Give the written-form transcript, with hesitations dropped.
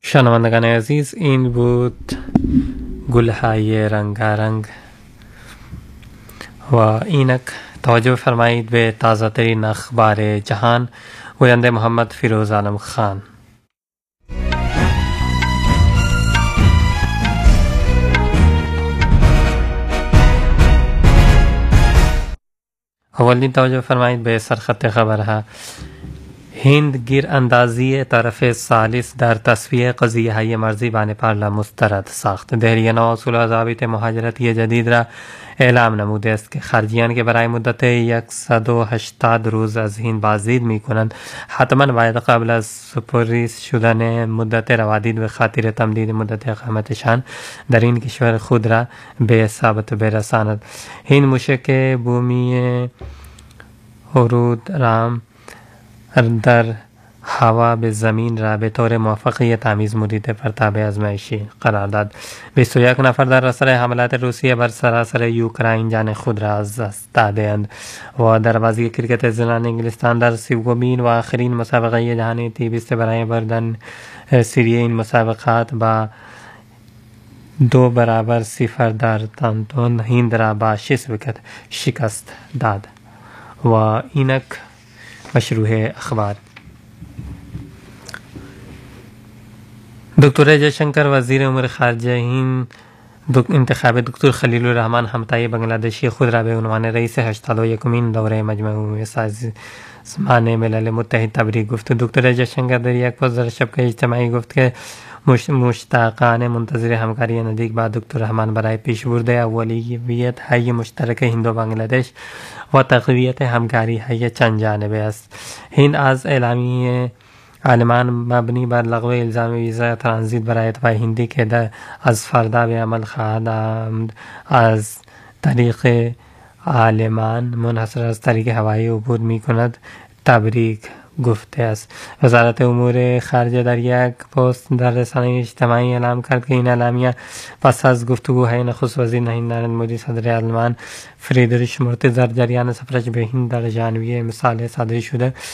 شنوندگان عزیز، این بود گلهای رنگارنگ و اینک توجه فرمایید به تازه ترین اخبار جهان. گوینده محمد فیروز عالم خان. اولین توجه فرمایید به سرخط خبرها. هند گیر اندازی طرف ثالث در تصفیه قضیه های مرزی با نپال را مسترد ساخت. دهلی نو اصول ضابط مهاجرتی جدید را اعلام نموده است که خارجیان که برای مدت 180 روز از هند بازدید می کنند حتما باید قبل از سپری شدن مدت روادید به خاطر تمدید مدت اقامتشان در این کشور خود را به ثابت برساند. هند موشک بومی هورود رام در هوا به زمین را به طور موفقیت تمیز مدید پرتاب ازمایشی قرار داد. 21 نفر در اثر حملات روسیه بر سراسر یوکراین جان خود را از دست دادند و در بازی کرکت زنان انگلستان در 30مین و آخرین مسابقه جهانی تی20 برای بردن سری این مسابقات با 2-0 در تانتون هند را با 6 ویکت شکست داد. و اینک مشروع اخبار. دکتر جयशंकर وزیر امور خارجه هند انتخاب دکتر خلیل الرحمن همتای بنگلادشی خود را به عنوان رئیس 81مین دوره مجمع سازمان ملل متحد تبریک گفت. دکتر جयशंकर در یک پست در شبکه اجتماعی گفت که مشتاقانه منتظر همکاری نزدیک با دکتر رحمان برای پیشبرد اولویت های مشترک هند و بنگلادش و تقویت همکاری های چند جانبه است. هند از اعلامیه آلمان مبنی بر لغو الزام ویزا ترانزیت برای اتباع هندی که از فردا به عمل خواهد آمد از طریق آلمان منحصر از طریق هوایی عبور می کند تبریک گفته است. وزارت امور خارجه در یک پست در رسانه اجتماعی اعلام کرد که این اعلامیه پس از گفتگوهای نخست وزیر نریندر مودی صدر آلمان فریدریش مرتز در جریان سفرش به هند در ژانویه امسال صادر شده